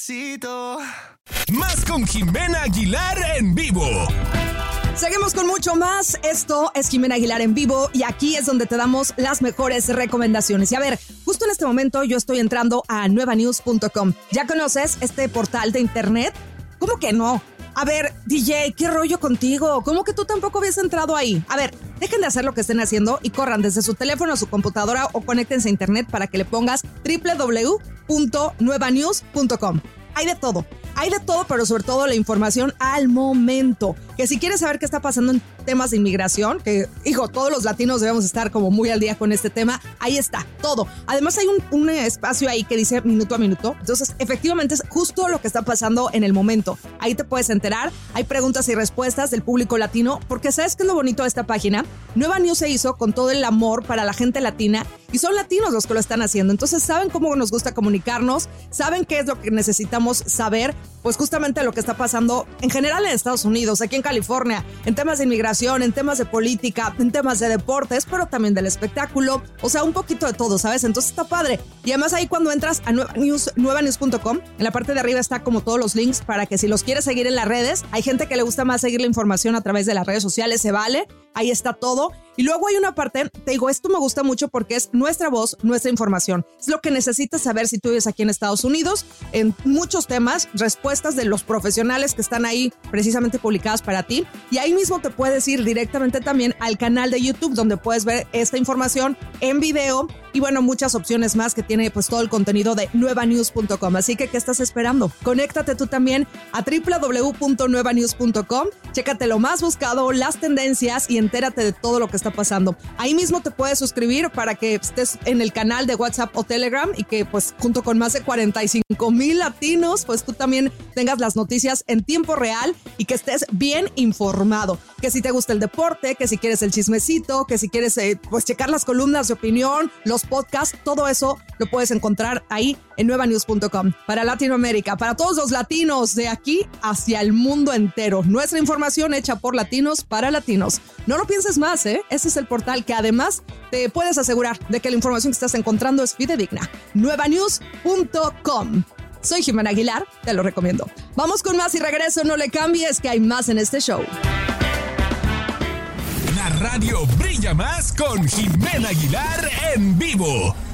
Más con Jimena Aguilar en vivo. Seguimos con mucho más. Esto es Jimena Aguilar en vivo y aquí es donde te damos las mejores recomendaciones. Y a ver, justo en este momento yo estoy entrando a nuevanews.com. ¿Ya conoces este portal de internet? ¿Cómo que no? A ver, DJ, ¿qué rollo contigo? ¿Cómo que tú tampoco habías entrado ahí? A ver, dejen de hacer lo que estén haciendo y corran desde su teléfono a su computadora o conéctense a internet para que le pongas www.nuevanews.com. Hay de todo, pero sobre todo la información al momento. Que si quieres saber qué está pasando en temas de inmigración, que, hijo, todos los latinos debemos estar como muy al día con este tema, ahí está, todo. Además hay un espacio ahí que dice minuto a minuto. Entonces, efectivamente es justo lo que está pasando en el momento. Ahí te puedes enterar, hay preguntas y respuestas del público latino, porque ¿sabes qué es lo bonito de esta página? Nueva News se hizo con todo el amor para la gente latina y son latinos los que lo están haciendo. Entonces, saben cómo nos gusta comunicarnos, saben qué es lo que necesitamos saber, pues justamente lo que está pasando en general en Estados Unidos, aquí en California, en temas de inmigración, en temas de política, en temas de deportes, pero también del espectáculo, o sea, un poquito de todo, ¿sabes? Entonces está padre. Y además ahí cuando entras a nuevanews.com, en la parte de arriba está como todos los links para que si los quieres seguir en las redes, hay gente que le gusta más seguir la información a través de las redes sociales, se vale, ahí está todo. Y luego hay una parte, te digo, esto me gusta mucho porque es nuestra voz, nuestra información. Es lo que necesitas saber si tú vives aquí en Estados Unidos, en muchos temas, respuestas de los profesionales que están ahí precisamente publicadas para ti. Y ahí mismo te puedes ir directamente también al canal de YouTube donde puedes ver esta información en video y bueno, muchas opciones más que tiene pues todo el contenido de nuevanews.com. Así que, ¿qué estás esperando? Conéctate tú también a www.nuevanews.com, chécate lo más buscado, las tendencias y entérate de todo lo que está pasando. Ahí mismo te puedes suscribir para que estés en el canal de WhatsApp o Telegram y que pues junto con más de 45,000 latinos pues tú también tengas las noticias en tiempo real y que estés bien informado. Que si te gusta el deporte, que si quieres el chismecito, que si quieres pues checar las columnas de opinión, los podcasts, todo eso lo puedes encontrar ahí en nuevanews.com. Para Latinoamérica, para todos los latinos de aquí hacia el mundo entero. Nuestra información hecha por latinos para latinos. No lo pienses más, ¿eh? Ese es el portal que además te puedes asegurar de que la información que estás encontrando es fidedigna. nuevanews.com. Soy Jimena Aguilar, te lo recomiendo. Vamos con más y regreso, no le cambies que hay más en este show. La radio brilla más con Jimena Aguilar en vivo.